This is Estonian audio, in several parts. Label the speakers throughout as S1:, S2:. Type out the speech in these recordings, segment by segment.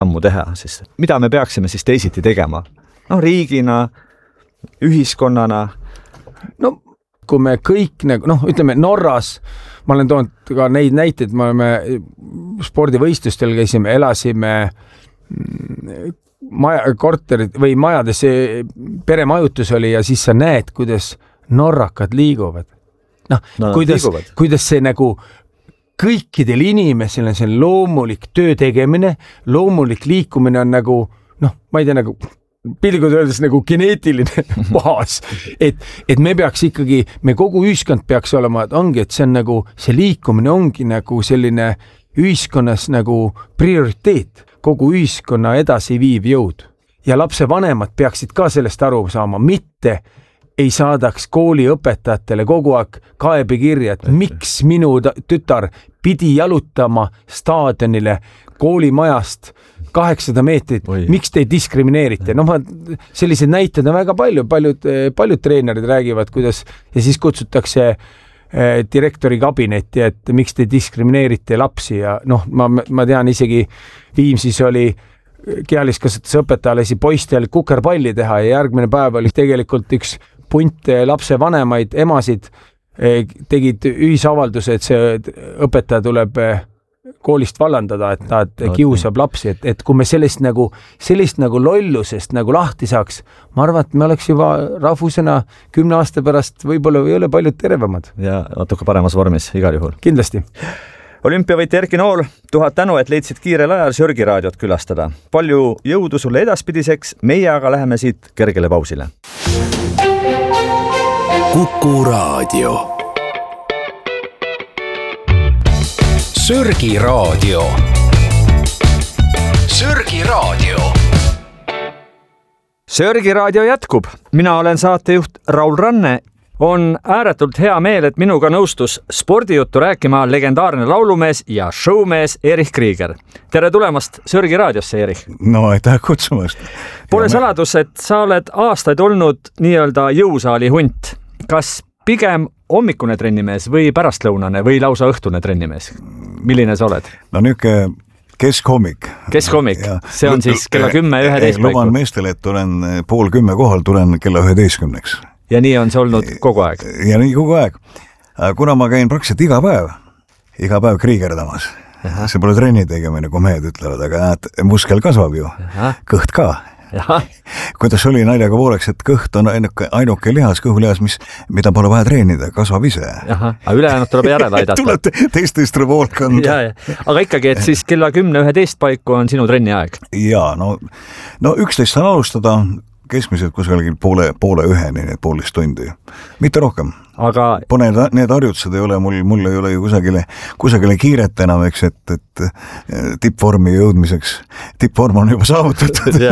S1: ammu teha, siis mida me peaksime siis teisiti tegema? No riigina, ühiskonnana.
S2: No kui me kõik, ütleme Norras, ma olen toonud ka neid näiteid, me oleme spordivõistlustel käisime, elasime korterid või majades, peremajutus oli ja siis sa näed, kuidas norrakad liiguvad. Kuidas see nagu kõikidel inimesel on see loomulik töö tegemine, loomulik liikumine on nagu, ma ei tea, nagu pilgud öeldes nagu geneetiline baas, et me peaks ikkagi, me kogu ühiskond peaks olema, et ongi, et see on nagu, see liikumine ongi nagu selline ühiskonnas nagu prioriteet, kogu ühiskonna edasi viiv jõud. Ja lapse vanemad peaksid ka sellest aru saama, mitte ei saadaks kooliõpetajatele kogu aeg kaebekirja, et miks minu tütar pidi jalutama staadionile koolimajast 800 meetrit, miks te diskrimineerite? Sellised näited on väga paljud treenerid räägivad, kuidas ja siis kutsutakse direktori kabinetti, et miks te diskrimineerite lapsi ja ma tean isegi Viimsis oli kehaliskasvatusõpetajale poistel kukerpalli teha ja järgmine päev oli tegelikult üks punt lapse vanemaid emasid tegid ühisavalduse, et see õpetaja tuleb koolist vallandada, et ta kiusab lapsi, et kui me sellist nagu lollusest nagu lahti saaks, ma arvan, et me oleks juba rahvusena 10 aasta pärast võib-olla ei ole paljud tervemad.
S1: Ja natuke paremas vormis igal juhul.
S2: Kindlasti.
S1: Olümpiavõitja Erki Nool, 1000 tänu, et leidsid kiirel ajal Sörgi raadiot külastada. Palju jõudu sulle edaspidiseks, meie aga läheme siit kergele pausile.
S3: Kuku raadio. Sörgi raadio. Sörgi raadio.
S1: Sörgi raadio jätkub. Mina olen saatejuht Raul Ranne. On ääretult hea meel, et minuga nõustus spordijuttu rääkima legendaarne laulumees ja showmees Erich Krieger. Tere tulemast Sörgi raadiosse, Erich.
S4: No, aitäh kutsumast.
S1: Pole saladus, et sa oled aastaid olnud nii-öelda jõusaali hunt. Kas pigem hommikune trennimees või pärastlõunane või lausa õhtune trennimees? Milline sa oled?
S4: No niuke keskhommik.
S1: Keskhommik, see on siis kella 10-11 paiku.
S4: Luban meestele, et olen 9:30 kohal, tulen kella 11.
S1: Ja nii on see olnud kogu aeg?
S4: Ja nii kogu aeg. Kuna ma käin praktiliselt iga päev kriigerdamas. See pole trenni tegemine, kui mehed ütlevad, aga muskel kasvab ju. Kõht ka. Kuidas oli naljaga pooleks, et kõht on ainuke lihas, kõhulihas, mida pole vaja treenida, kasvab ise.
S1: Aga ülejäänud tuleb järele aidata.
S4: Teistest tuleb hoolt kanda.
S1: Aga ikkagi, et siis kella 10-11 paiku on sinu trenni aeg?
S4: Jaa, no 11 saan alustada, keskmiselt kuskil poole üheni, need 1,5 tundi. Mitte rohkem.
S1: Aga
S4: pone need harjutused ei ole, mul ei ole ju kusagile kiiret enam, eks, et tippvormi jõudmiseks. Tippvorm on juba saavutatud.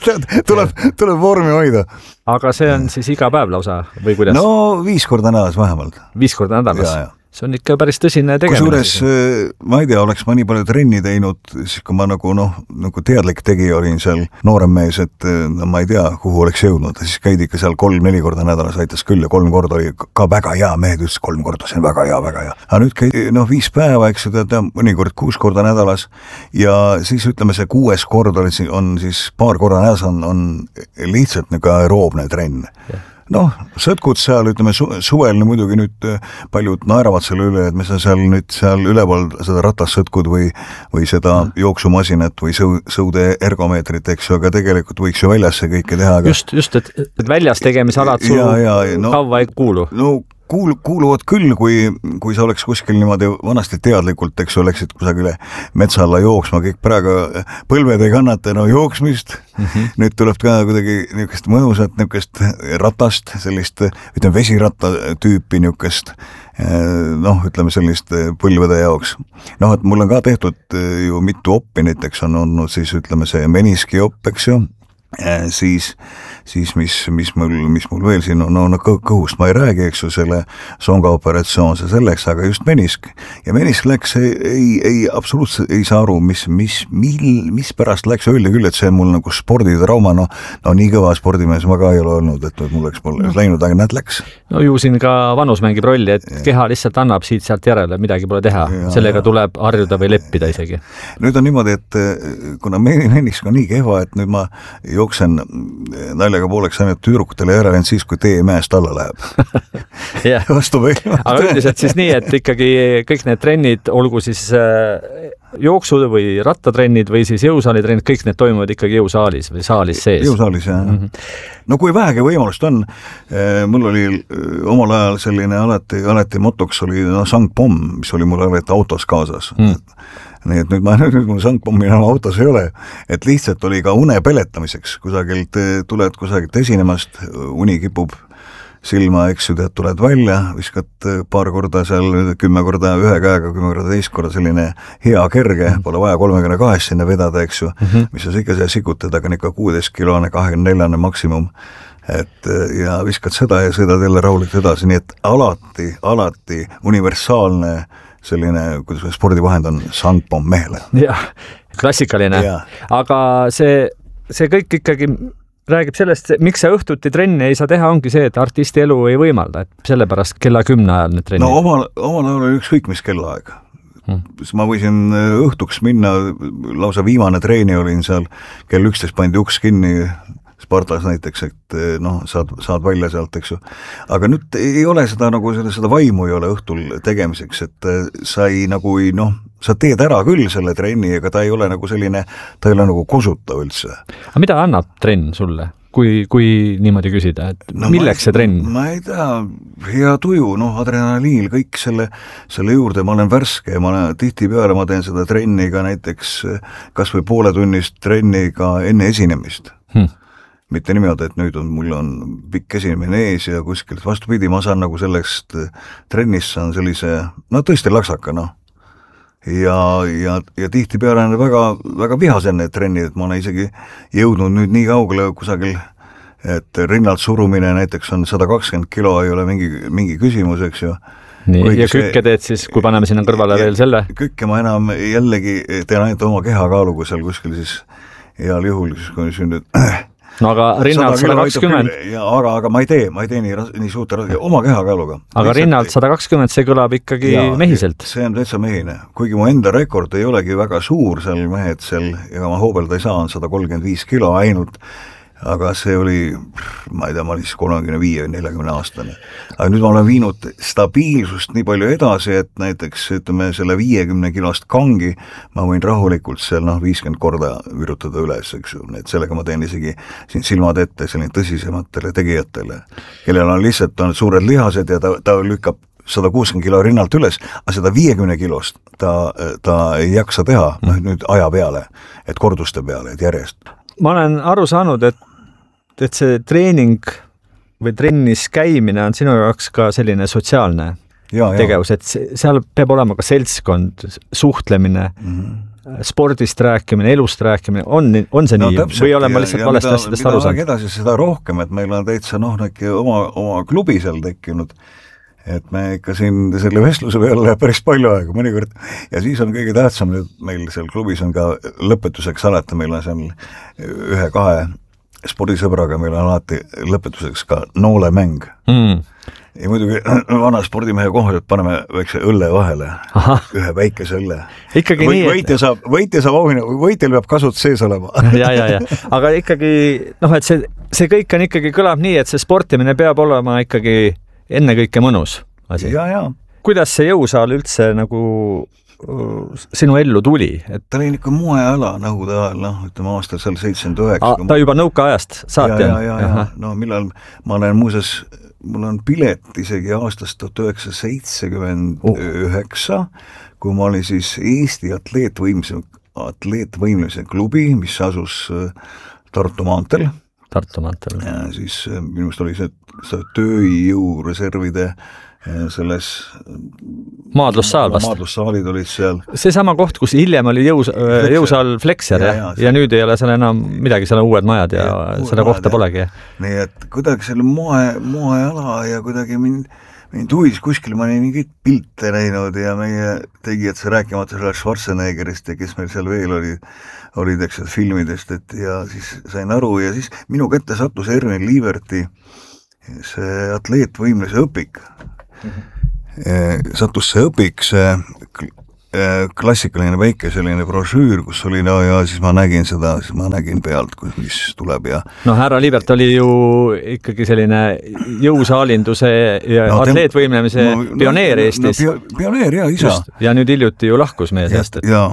S4: tuleb vormi hoida.
S1: Aga see on siis iga päev lausa või kuidas?
S4: No 5 korda nädalas vähemalt.
S1: 5 korda nädalas? Ja. See on ikka päris tõsine tegemine.
S4: Kusjuures, ma ei tea, oleks ma nii palju trenni teinud, siis kui ma nagu teadlik tegija olin seal noorem mees, et ma ei tea, kuhu oleks jõudnud. Siis käidi ikka seal 3-4 korda nädalas aitas küll ja 3 korda oli ka väga hea, mehed ütles 3 korda, see on väga hea. Aga nüüd käidi 5 päeva, eks ju, mõnikord 6 korda nädalas ja siis ütleme see 6 kord on siis paar korda nädalas on lihtsalt nagu aeroobne trenn. Sõtkud seal, ütleme, suvel muidugi nüüd paljud naeravad selle üle, et me seal üleval seda ratassõtkud või seda jooksumasinat või sõude ergomeetrit, eks ju, aga tegelikult võiks ju väljas see kõike teha. Aga...
S1: Just, et väljas tegemisalad sul kaua ei kuulu.
S4: No kuuluvad küll, kui sa oleks kuskil niimoodi vanasti teadlikult, eks oleksid kusagile metsa alla jooksma, kõik praegu põlved ei kannata jooksmist. Nüüd tuleb ka kuidagi niisugust mõnusat niisugust ratast, sellist, ütleme, vesiratta tüüpi niisugust, ütleme sellist põlvede jaoks. Et mul on ka tehtud ju mitu oppi, näiteks on olnud siis, ütleme, see meniski opp, eks ju. siis mis mul veel siin on, no kõhust ma ei räägi, eks ju, selle songa operatsioon, see selleks, aga just menisk. Ja menisk läks, ei absoluutselt ei saa aru, mis pärast läks, öeldi küll, et see on mul nagu sporditrauma, no nii kõva spordimees ma ka ei ole olnud, et mul läks läinud, aga näed läks.
S1: No ju siin ka vanus mängib rolli, et keha lihtsalt annab siit-sealt järele, midagi pole teha, sellega tuleb harjuda või leppida isegi.
S4: Nüüd on niimoodi, et kuna menisk on nii kehva, et nüüd ma jooksen naljaga pooleks ainult tüdrukutele järele siis, kui tee mäest alla läheb. Vastu või?
S1: Aga üldiselt siis nii, et ikkagi kõik need trennid, olgu siis jooksud või rattatrennid või siis jõusaalitrennid, kõik need toimuvad ikkagi jõusaalis või saalis sees.
S4: Jõusaalis, jah. No kui vähegi võimalust on, mul oli omal ajal selline alati motoks oli sangpomm, mis oli mul alati autos kaasas. Nii et nüüd mul sangpommi enam autos ei ole, et lihtsalt oli ka une peletamiseks, tuled kusagilt esinemast, uni kipub silma, eks ju, tead, tuled välja, viskad paar korda seal 10 korda ühe käega, 10 korda teist korda selline hea kerge, pole vaja 32 sinna vedada, eks ju, mis sa ikka seal sikutad, aga ikka 16-kilone, 24 maksimum, et ja viskad seda ja sõidad jälle rahulikult edasi, nii et alati universaalne selline, kuidas spordivahend on sangpomm mehele.
S1: Jah, klassikaline. Aga see kõik ikkagi räägib sellest, miks sa õhtuti trenni ei saa teha, ongi see, et artisti elu ei võimalda, et sellepärast kella 10 ajal need trennid.
S4: No omal ajal oli ükskõik mis kellaaeg. Ma võisin õhtuks minna, lausa viimane treeni olin seal, kell 11 pandi uks kinni, Spartas näiteks, et saad välja sealt, eks ju. Aga nüüd ei ole seda vaimu ei ole õhtul tegemiseks, et sa sa teed ära küll selle trenni, aga ta ei ole nagu selline, ta ei ole nagu kosuta üldse.
S1: Aga mida annab trenn sulle, kui niimoodi küsida, et milleks see trenn?
S4: Ma ei tea, hea tuju, adrenaliil, kõik selle juurde, ma olen värske, tihtipeale ma teen seda trenni ka näiteks kas või pooletunnist trenni ka enne esinemist. Mitte niimoodi, et nüüd mul on pikk esinemine ees ja kuskilt vastupidi, ma saan nagu sellest trennist saan sellise, tõesti laksaka, Ja tihtipeale on väga, väga vihased need trennid, et ma olen isegi jõudnud nüüd nii kaugele kusagil, et rinnalt surumine näiteks on 120 kilo, ei ole mingi küsimus, eks ju.
S1: Nii, ja kükke teed siis, kui paneme sinna kõrvale veel selle?
S4: Kükke ma enam jällegi teen ainult oma kehakaaluga seal kuskil siis heal juhul, kui sündnud
S1: aga rinnalt 120.
S4: Aga ma ei tee nii suurt oma kehakaaluga.
S1: Aga rinnalt 120, see kõlab ikkagi mehiselt.
S4: See on täitsa mehine. Kuigi mu enda rekord ei olegi väga suur seal mehed seal, ega ma hoobelda ei saa, on 135 kilo ainult, aga see oli, ma ei tea, ma olin siis 35 või 40 aastane. Aga nüüd ma olen viinud stabiilsust nii palju edasi, et näiteks ütleme selle 50 kilost kangi ma võin rahulikult seal 50 korda virutada üles, eks ju. Et sellega ma teen isegi siin silmad ette selline tõsisematele tegijatele, kellel on lihtsalt suured lihased ja ta lükkab 160 kilo rinnalt üles, aga seda 50 kilost ta ei jaksa teha nüüd aja peale, et korduste peale, et järjest.
S1: Ma olen aru saanud, et see treening või trennis käimine on sinu jaoks ka selline sotsiaalne tegevus, et seal peab olema ka seltskond, suhtlemine, spordist rääkimine, elust rääkimine, on see nii? Või olen ma lihtsalt valest asjadest aru saanud?
S4: Mida edasi seda rohkem, et meil on täitsa oma klubi seal tekkinud, et me ikka siin selle vestluse peale läheb päris palju aega mõnikord ja siis on kõige tähtsam, et meil seal klubis on ka lõpetuseks alati, meil on seal 1-2 spordisõbraga, meil on alati lõpetuseks ka noolemäng. Ja muidugi vana spordimehe kohalt paneme väikse õlle vahele, ühe väikese õlle.
S1: Ikkagi nii,
S4: võitja saab auhinna, võitjal peab kasut sees olema.
S1: Ja. Aga ikkagi, et see kõik on ikkagi kõlab nii, et see sportimine peab olema ikkagi ennekõike mõnus asi.
S4: Ja.
S1: Kuidas see jõusaal üldse nagu sinu ellu tuli?
S4: Ta oli ikka moeala nõukogude ajal, ütleme aastal seal 79.
S1: Ta juba nõukaajast saati on?
S4: Ja. Millal ma olen muuseas, mul on pilet isegi aastast 1979, kui ma olin siis Eesti atleetvõimlemise klubi, mis asus Tartu maanteel,
S1: Tartu maanteel.
S4: Ja siis minu meelest oli see tööjõureservide selles
S1: maadlussaal vast.
S4: Maadlussaalid olid seal.
S1: See sama koht, kus hiljem oli jõusaal Flexer ja nüüd ei ole seal enam midagi, seal on uued majad ja seda kohta polegi.
S4: Nii et kuidagi selle moeala ja kuidagi mind huvis kuskil, ma olin mingid pilte näinud ja meie tegijad see rääkimata selle Schwarzeneggerist ja kes meil seal veel olid eks filmidest, et ja siis sain aru ja siis minu kätte sattus Erwin Lieberti see atleetvõimluse õpik. Sattus see õpik, see klassikaline väike selline brošüür, kus oli ja siis ma nägin pealt, mis tuleb ja
S1: härra Liibert oli ju ikkagi selline jõusaalinduse ja atleetvõimlemise pioneer Eestis.
S4: Pioneer ja isa.
S1: Ja nüüd hiljuti ju lahkus meie seast.
S4: Ja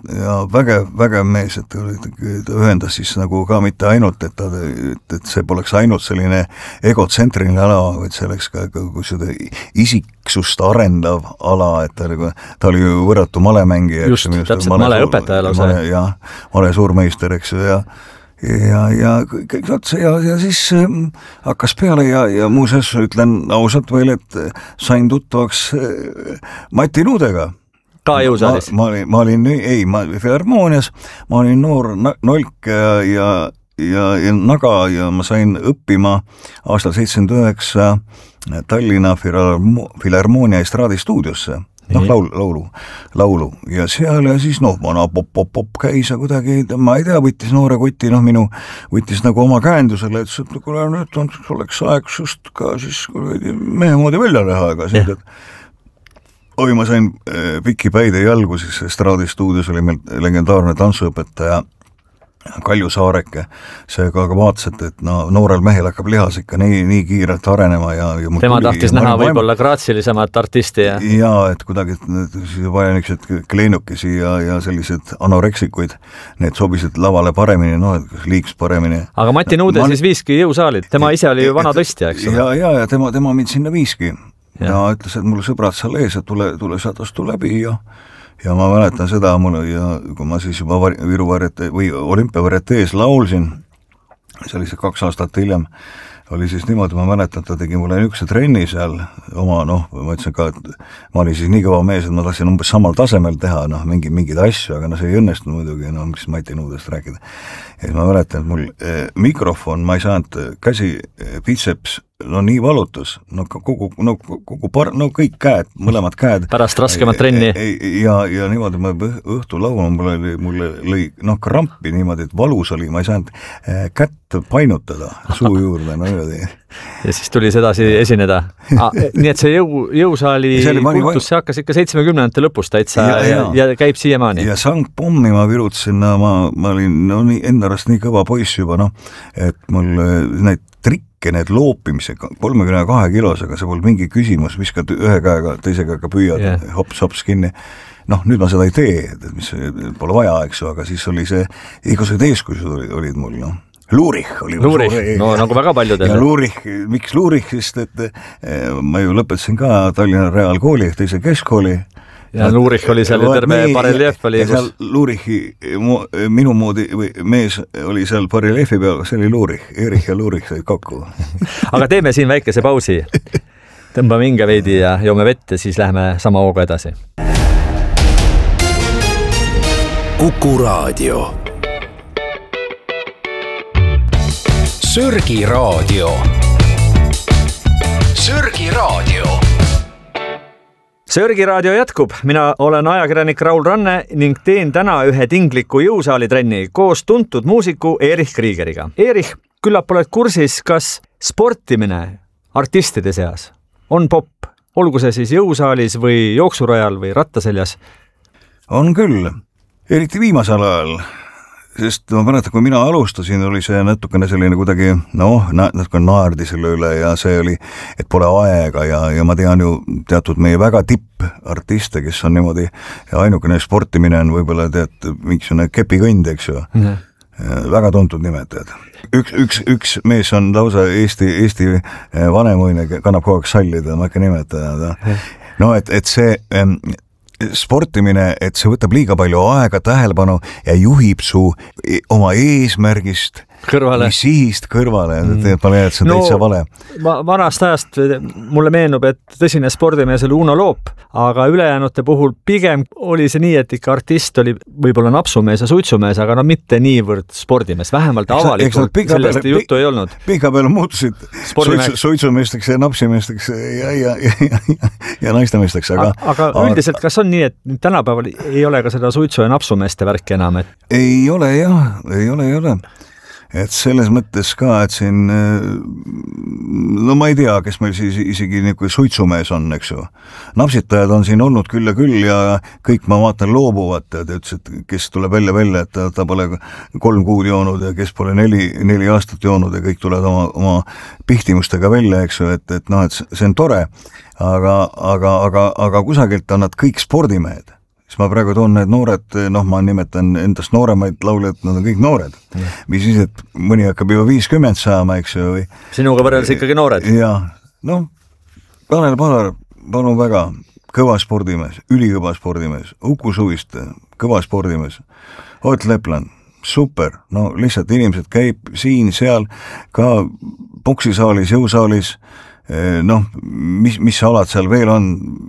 S4: vägev mees, et ta ühendas siis nagu ka mitte ainult, et see poleks ainult selline egotsentriline ala, vaid selleks ka seda isiksust arendav ala, et ta oli ju võrratu malemängija.
S1: Just, täpselt maleõpetaja lausa.
S4: Male suurmeister, eks ju, ja kõik otsa ja siis hakkas peale ja muuseas ütlen ausalt veel, et sain tuttavaks Mati Nuudega.
S1: Ka jõusaalis?
S4: Ma olin Filharmoonias, ma olin noor nolk ja naga ja ma sain õppima aastal 79 Tallinna Filharmoonia estraadistuudiosse. Laulu. Ja seal ja siis vana pop käis ja kuidagi, ma ei tea, võttis noore kuti, võttis nagu oma käendusele, et kuule, nüüd oleks aeg sust ka siis mehe moodi välja näha, aga see, et ma sain piki päide jalgu, siis estraadistuudios oli meil legendaarne tantsuõpetaja Kalju Saareke, see ka vaatas, et noorel mehel hakkab lihas ikka nii kiirelt arenema ja
S1: tema tahtis näha võib-olla graatsilisemat artisti
S4: ja et kuidagi vaja niisugused kleenukesi ja sellised anoreksikuid, need sobisid lavale paremini, liiks paremini.
S1: Aga Mati Nuude siis viiski jõusaalid, tema ise oli ju vana tõstja, eks ole?
S4: Ja tema mind sinna viiski ja ütles, et mulle sõbrad seal ees, et tule sealt astu läbi ja ma mäletan seda ja kui ma siis juba Viru või Olümpiavarietees laulsin, see oli see 2 aastat hiljem, oli siis niimoodi, ma mäletan, ta tegi mulle niisuguse trenni seal oma, ma ütlesin ka, et ma olin siis nii kõva mees, et ma tahtsin umbes samal tasemel teha, mingeid asju, aga see ei õnnestunud muidugi, mis Mati Nuudest rääkida. Ja ma mäletan, et mul mikrofon, ma ei saanud käsi, biceps, nii valutus, kõik käed, mõlemad käed.
S1: Pärast raskemat trenni.
S4: Ja niimoodi ma õhtu laulma, mulle lõi krampi niimoodi, et valus oli, ma ei saanud kätt painutada suu juurde, niimoodi.
S1: Ja siis tuli sedasi esineda. Nii et see jõusaali kultus, see hakkas ikka 70. lõpus täitsa ja käib siiamaani.
S4: Ja sangpommi ma virutasin, ma olin endarast nii kõva poiss juba, et mul neid trikke, need loopimise 32 kilosega, see pole mingi küsimus, viskad ühe käega, teise käega püüad, hops kinni. Nüüd ma seda ei tee, mis pole vaja, eks ju, aga siis oli see, igasugused eeskujud olid mul, Luurich oli
S1: nagu väga paljudel.
S4: Ja Luurich, miks Luurich, sest et ma ju lõpetasin ka Tallinna Reaalkooli, teise keskkooli.
S1: Ja Luurich oli seal terve bareljeef oli.
S4: Ja seal Luurichi minu moodi mees oli seal bareljeefi peal, see oli Luurich, Erich ja Luurich said kokku.
S1: Aga teeme siin väikese pausi. Tõmbame hinge veidi ja joome vett ja siis läheme sama hooga edasi.
S3: Kuku Raadio. Sörgi Raadio. Sörgi Raadio.
S1: Sörgi Raadio jätkub. Mina olen ajakirjanik Raul Ranne ning teen täna ühe tingliku jõusaalitrenni koos tuntud muusiku Erich Kriegeriga. Erich, küllap oled kursis, kas sportimine artistide seas on popp, olgu see siis jõusaalis või jooksurajal või rattaseljas?
S4: On küll, eriti viimasel ajal. Sest ma mäletan, kui mina alustasin, oli see natukene selline kuidagi, natukene naerdi selle üle ja see oli, et pole aega ja ma tean ju teatud meie väga tippartiste, kes on niimoodi ja ainukene sportimine on võib-olla mingisugune kepikõnd, eks ju. Väga tuntud nimetajad. Üks mees on lausa Eesti vanemuine, kannab kogu aeg sallida, ma ikka nimetada. Et see sportimine, et see võtab liiga palju aega, tähelepanu ja juhib su oma eesmärgist
S1: kõrvale.
S4: Mis sihist kõrvale, ma leian, et see on täitsa vale.
S1: Vanast ajast mulle meenub, et tõsine spordimees oli Uno Loop, aga ülejäänute puhul pigem oli see nii, et ikka artist oli võib-olla napsumees ja suitsumees, aga no mitte niivõrd spordimees, vähemalt avalikult sellest juttu ei olnud.
S4: Pikapeal muutusid suitsumeesteks ja napsimeesteks ja naistemeesteks.
S1: Aga üldiselt, kas on nii, et tänapäeval ei ole ka seda suitsu- ja napsumeeste värki enam?
S4: Ei ole jah, ei ole. Et selles mõttes ka, et siin, no ma ei tea, kes meil siis isegi nagu suitsumees on, eks ju. Napsitajad on siin olnud küll ja kõik ma vaatan loobuvad, ta ütles, et kes tuleb välja, et ta pole 3 kuud joonud ja kes pole 4 aastat joonud ja kõik tulevad oma pihtimustega välja, eks ju, et noh, et see on tore, aga kusagilt on nad kõik spordimehed. Siis ma praegu toon need noored, ma nimetan endast nooremaid lauljad, nad on kõik noored. Mis siis, et mõni hakkab juba 50 saama, eks ju.
S1: Sinuga võrreldes ikkagi noored.
S4: Ja, Tanel Padar, palun väga, kõva spordimees, ülikõva spordimees, Uku Suviste, kõva spordimees, Ott Lepland, super, lihtsalt inimesed käib siin, seal, ka boksisaalis, jõusaalis, mis alad seal veel on,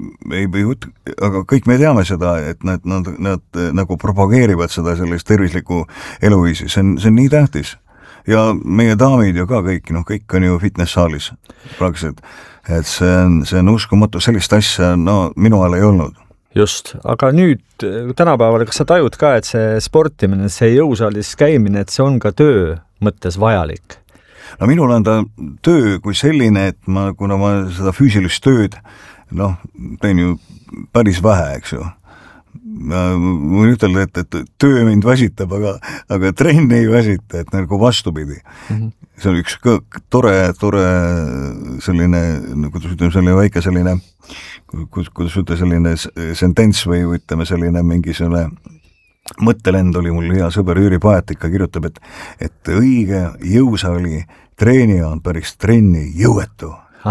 S4: aga kõik me teame seda, et nad nagu propageerivad seda sellist tervislikku eluviisi, see on nii tähtis. Ja meie daamid ju ka kõik on ju fitness-saalis praktiliselt, et see on uskumatu, sellist asja minu ajal ei olnud.
S1: Just, aga nüüd tänapäeval, kas sa tajud ka, et see sportimine, see jõusaalis käimine, et see on ka töö mõttes vajalik?
S4: No minul on ta töö kui selline, et kuna ma seda füüsilist tööd, teen ju päris vähe, eks ju. Ma võin ütelda, et töö mind väsitab, aga trenn ei väsita, et nagu vastupidi. See on üks tore selline, kuidas ütleme, selline väike selline, kuidas ütle, selline sentents või ütleme selline mingi selle mõttelend oli mul hea sõber Jüri Paetika kirjutab, et õige jõusaali treenija on päris trenni jõuetu.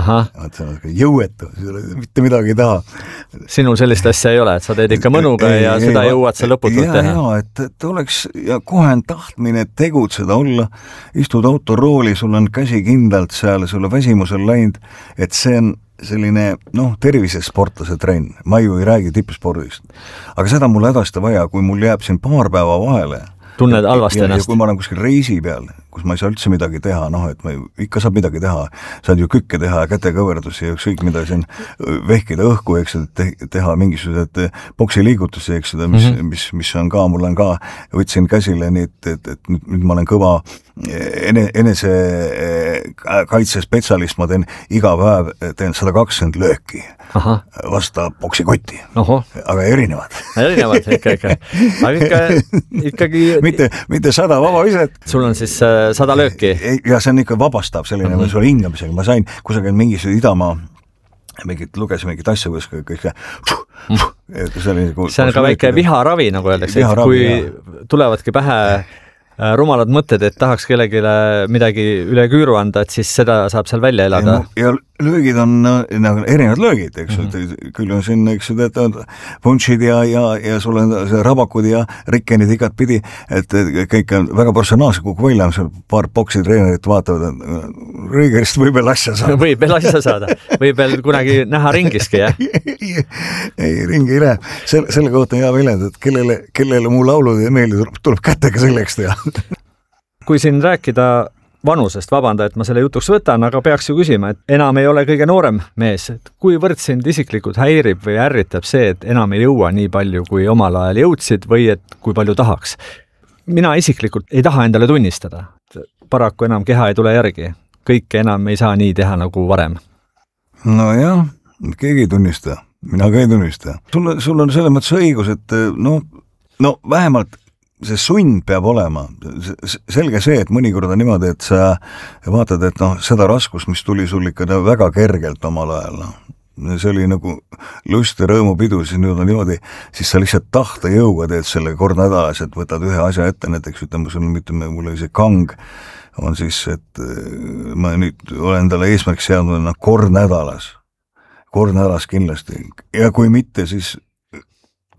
S4: Jõuetu, mitte midagi ei taha.
S1: Sinul sellist asja ei ole, et sa teed ikka mõnuga ja seda jõuad sa lõputult teha?
S4: Et oleks kohe on tahtmine tegutseda, olla, istud autorooli, sul on käsi kindlalt seal, sul on väsimusel läinud, et see on selline, tervisesportlase trenn. Ma ju ei räägi tippspordist. Aga seda mul hädasti vaja, kui mul jääb siin paar päeva vahele.
S1: Tunned halvasti ennast.
S4: Ja kui ma olen kuskil reisi peal, kus ma ei saa üldse midagi teha, et ma ikka saab midagi teha, saad ju kükke teha, kätekõverdusi ja ükskõik mida siin vehkida õhku, eks, teha mingisugused boksiliigutusi, eks, mis on ka, mul on ka, võtsin käsile nii, et nüüd ma olen kõva enese kaitsespetsialist, ma teen iga päev 120 lööki vasta boksikotti. Aga erinevad.
S1: Erinevad ikka. Aga ikkagi
S4: mitte 100 vabaviset.
S1: Sul on siis 100 lööki?
S4: Ja see on ikka vabastab selline või sulle hingamisega. Ma sain kusagil mingisugune Idamaa, lugesin mingit asja, kus kõik
S1: see on ka väike viharavi, nagu öeldakse, et kui tulevadki pähe rumalad mõtted, et tahaks kellegile midagi üle küüru anda, et siis seda saab seal välja elada.
S4: Ja löögid on erinevad löögid, eks ju, küll on siin, eks ju, punšid ja sul on rabakud ja rikkenid igat pidi, et kõik on väga professionaalse kuku välja, seal paar boksitreenerit vaatavad, Rõigerist võib veel asja saada.
S1: Võib veel asja saada, võib veel kunagi näha ringiski, jah?
S4: Ei, ringi ei lähe. Selle kohta hea väljend, et kellele mu laulud ei meeldi, tuleb kätega selleks teha.
S1: Kui siin rääkida vanusest, vabanda, et ma selle jutuks võtan, aga peaks ju küsima, et enam ei ole kõige noorem mees. Et kuivõrd sind isiklikult häirib või ärritab see, et enam ei jõua nii palju, kui omal ajal jõudsid või et kui palju tahaks? Mina isiklikult ei taha endale tunnistada. Paraku enam keha ei tule järgi. Kõike enam ei saa nii teha nagu varem.
S4: No jah, keegi ei tunnista. Mina ka ei tunnista. Sul on selles mõttes õigus, et no vähemalt see sund peab olema. Selge see, et mõnikord on niimoodi, et sa vaatad, et seda raskust, mis tuli sul ikka väga kergelt omal ajal. See oli nagu lust ja rõõmupidu, siis nüüd on niimoodi, siis sa lihtsalt tahta jõuga teed selle kord nädalas, et võtad ühe asja ette, näiteks ütleme, mul oli see kang, on siis, et ma nüüd olen talle eesmärk seadnud kord nädalas kindlasti. Ja kui mitte, siis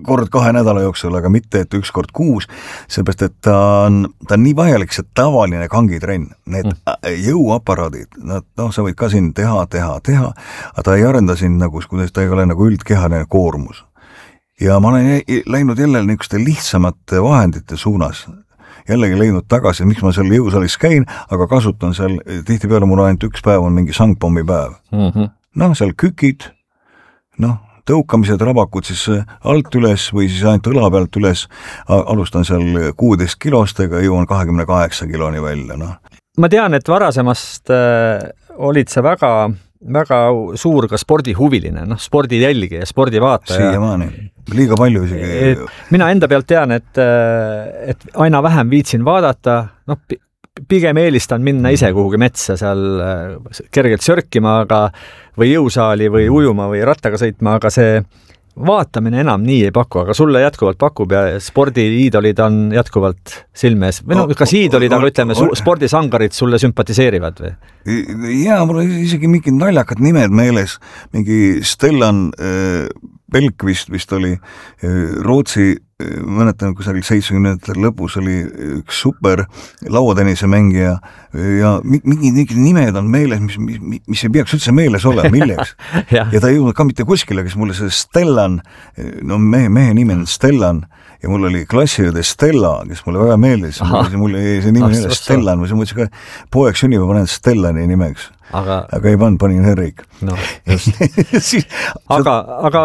S4: kord 2 nädala jooksul, aga mitte, et 1 kord kuus, seepärast, et ta on nii vajalik, see tavaline kangitrenn, need jõuaparaadid, sa võid ka siin teha, aga ta ei arenda siin nagu, kuidas ta ei ole nagu üldkehaline koormus. Ja ma olen läinud jälle niisuguste lihtsamate vahendite suunas, jällegi leidnud tagasi, miks ma seal jõusaalis käin, aga kasutan seal, tihtipeale mul ainult 1 päev on mingi sangpommi päev. Seal kükid, tõukamised, rabakud siis alt üles või siis ainult õla pealt üles, alustan seal 16 kilostega, jõuan 28 kiloni välja.
S1: Ma tean, et varasemast olid sa väga suur ka spordihuviline, spordi jälgi ja spordivaataja.
S4: Siiamaani, liiga palju isegi.
S1: Mina enda pealt tean, et aina vähem viitsin vaadata, pigem eelistan minna ise kuhugi metsa seal kergelt sörkima, või jõusaali või ujuma või rattaga sõitma, aga see vaatamine enam nii ei paku, aga sulle jätkuvalt pakub ja spordiiidolid on jätkuvalt silmes. Või kas iidolid, aga ütleme, spordisangarid sulle sümpatiseerivad või?
S4: Jaa, mul on isegi mingid naljakad nimed meeles. Mingi Stellan Belkvist oli Rootsi, mõnetan kusagil 70. lõpus oli üks super lauatennise mängija ja mingid nimed on meeles, mis ei peaks üldse meeles olema, milleks. ja ta ei jõudnud ka mitte kuskile, kes mulle see Stellan, mehe nimi on Stellan ja mul oli klassiõde Stella, kes mulle väga meeldis, mulle see nimi oli Stellan, ma mõtlesin ka poeg sünnib ja panen Stellani nimeks. Aga ei panin Henrik.
S1: Aga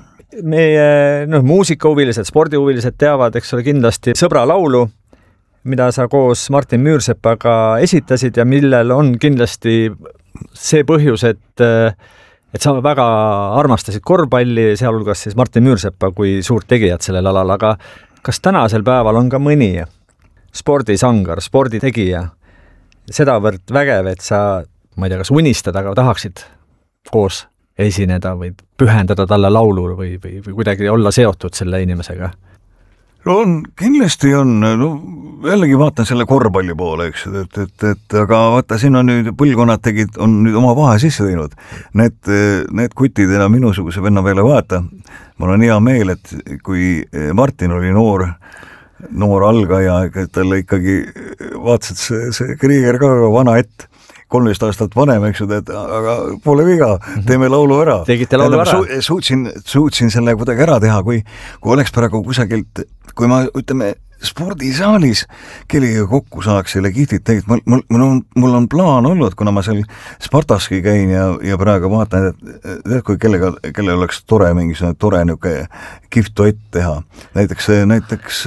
S1: meie muusikahuvilised, spordihuvilised teavad, eks ole, kindlasti Sõbra laulu, mida sa koos Martin Müürsepaga esitasid ja millel on kindlasti see põhjus, et sa väga armastasid korvpalli, sealhulgas siis Martin Müürsepa kui suurt tegijat sellel alal, aga kas tänasel päeval on ka mõni spordisangar, sporditegija sedavõrd vägev, et sa, ma ei tea, kas unistad, aga tahaksid koos esineda või pühendada talle laulu või kuidagi olla seotud selle inimesega?
S4: Kindlasti on, jällegi vaatan selle korvpalli poole, eks, et aga vaata, siin on nüüd põlvkonnad on nüüd oma vahe sisse teinud. Need kutid enam minusuguse venna peale vaata. Mul on hea meel, et kui Martin oli noor algaja, talle ikkagi vaatasid see Krieger ka vana ett, 13 aastat vanem, eks, aga pole viga, teeme laulu ära.
S1: Tegite laulu ära?
S4: Suutsin selle kuidagi ära teha, kui oleks praegu kusagilt, kui ma ütleme spordisaalis kellega kokku saaks selle kihtit tegid, mul on plaan olnud, kuna ma seal Spartaski käin ja praegu vaatan, et kui kellel oleks tore, mingisugune tore niuke kihvt duett teha. Näiteks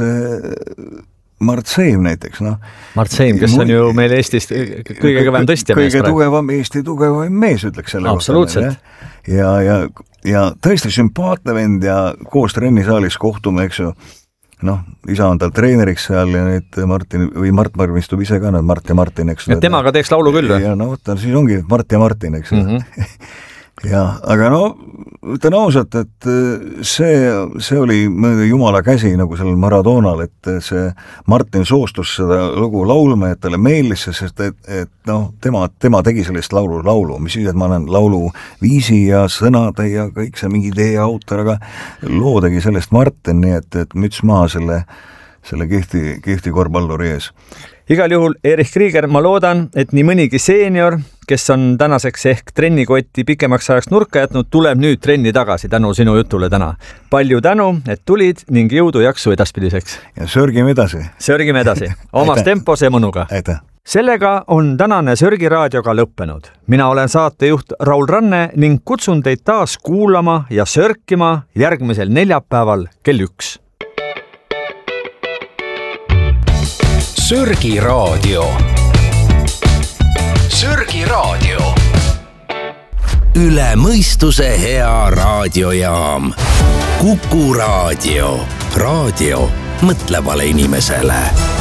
S4: Mart Seim näiteks,
S1: Mart Seim, kes on ju meil Eestist kõige kõvem tõstja mees.
S4: Kõige tugevam, Eesti tugevam mees, ütleks selle
S1: absoluutselt.
S4: Kohta. Ja tõesti sümpaatne vend ja koos trennisaalis kohtume, eks ju. Isa on tal treeneriks seal ja nüüd Mart marmistub ise ka, Mart ja Martin, eks.
S1: Ja temaga teeks laulu küll või?
S4: Ja siis ongi Mart ja Martin, eks. Ja, aga ütlen ausalt, et see oli jumala käsi nagu sellel Maradonal, et see Martin soostus seda lugu laulma, et talle meeldis, sest et tema tegi sellest laulu, mis siis, et ma olen laulu viisi ja sõnade ja kõik see mingi idee autor, aga loo tegi sellest Martin, nii et müts maha selle kihti korvpalluri ees.
S1: Igal juhul, Erich Krieger, ma loodan, et nii mõnigi seenior, kes on tänaseks ehk trennikotti pikemaks ajaks nurka jätnud, tuleb nüüd trenni tagasi tänu sinu jutule täna. Palju tänu, et tulid ning jõudu jaksu edaspidiseks.
S4: Ja sörgime edasi.
S1: Omas tempos ja mõnuga.
S4: Aitäh.
S1: Sellega on tänane Sörgiraadioga lõppenud. Mina olen saatejuht Raul Ranne ning kutsun teid taas kuulama ja sörkima järgmisel neljapäeval kell 1.
S3: Sörgiraadio. Üle mõistuse hea raadiojaam. Kuku Raadio. Raadio mõtlevale inimesele.